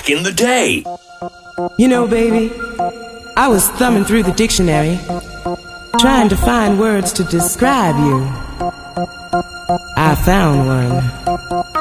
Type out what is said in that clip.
back in the day. You know, baby, I was thumbing through the dictionary, trying to find words to describe you. I found one.